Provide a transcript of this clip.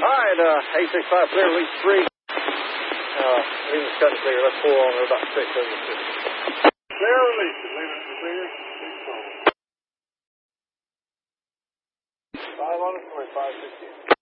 Alright, 865 clear, release 3. Leaving cut clear, let's pull on her about 6 over 6. Clear, release it. Leaving it clear, 6 on. 5 on it, 25, 15.